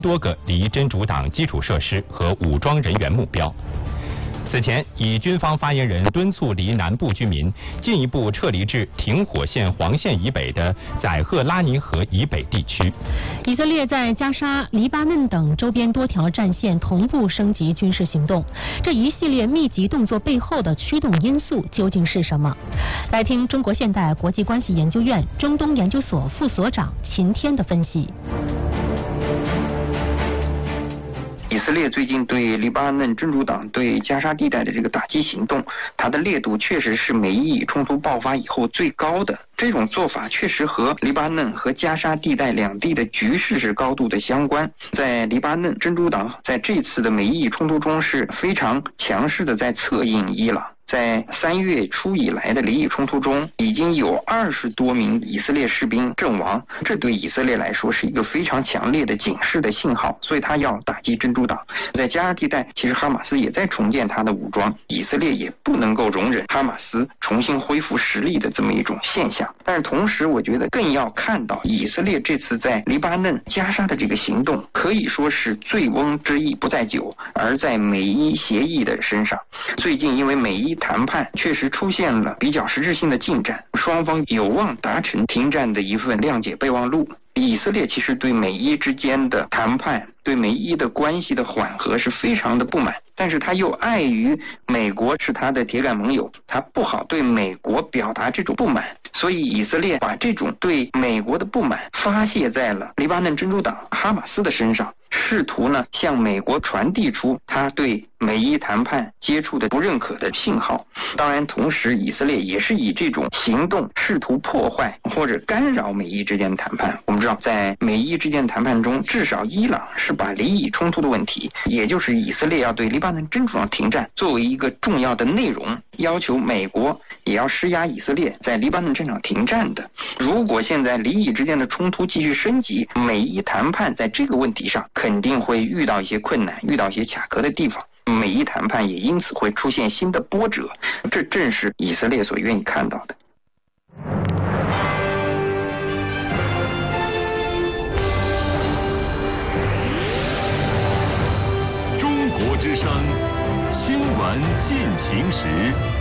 多个离真主党基础设施和武装人员目标。此前，以军方发言人敦促离南部居民进一步撤离至停火线黄线以北的载赫拉尼河以北地区。 以色列在加沙、黎巴嫩等周边多条战线同步升级军事行动，这一系列密集动作背后的驱动因素究竟是什么？来听中国现代国际关系研究院中东研究所副所长秦天的分析。 以色列最近对黎巴嫩真主党对加沙地带的这个打击行动，它的烈度确实是美以冲突爆发以后最高的。这种做法确实和黎巴嫩和加沙地带两地的局势是高度的相关。在黎巴嫩，真主党在这次的美以冲突中是非常强势的在策应伊朗。在3月初以来的黎以冲突中，已经有20多名以色列士兵阵亡，这对以色列来说是一个非常强烈的警示的信号，所以他要打击真主党。在加沙地带，其实哈马斯也在重建他的武装，以色列也不能够容忍哈马斯重新恢复实力的这么一种现象。但是同时，我觉得更要看到以色列这次在黎巴嫩、加沙的这个行动，可以说是醉翁之意不在酒，而在美伊协议的身上。最近因为美伊谈判确实出现了比较实质性的进展，双方有望达成停战的一份谅解备忘录。以色列其实对美伊之间的谈判、对美伊的关系的缓和是非常的不满，但是他又碍于美国是他的铁杆盟友，他不好对美国表达这种不满，所以以色列把这种对美国的不满发泄在了黎巴嫩真主党哈马斯的身上，试图呢向美国传递出他对美伊谈判接触的不认可的信号。当然同时以色列也是以这种行动试图破坏或者干扰美伊之间的谈判。我们知道在美伊之间的谈判中，至少伊朗是把黎以冲突的问题，也就是以色列要对黎巴嫩真主党停战作为一个重要的内容，要求美国也要施压以色列在黎巴嫩战场停战的。如果现在黎以之间的冲突继续升级，美伊谈判在这个问题上肯定会遇到一些困难，遇到一些卡壳的地方，美伊谈判也因此会出现新的波折，这正是以色列所愿意看到的。 中国之声，新闻进行时。